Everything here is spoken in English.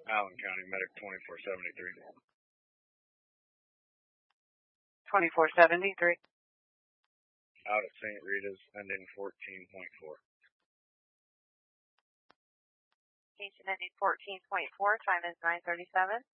Allen County Medic 2473. 2473. Out at St. Rita's, ending 14.4. Station ending 14.4, time is 9:37.